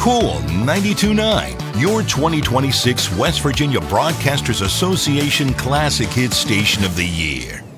Cool 92.9, your 2026 West Virginia Broadcasters Association Classic Hits Station of the Year.